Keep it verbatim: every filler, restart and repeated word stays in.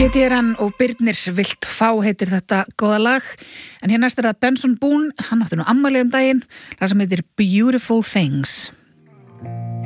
Keteran og Birnir vilt fá heitir þetta góða lag, en hér næst er það Benson Boone, hann átti nú afmæli um daginn, lag sem heitir Beautiful Things.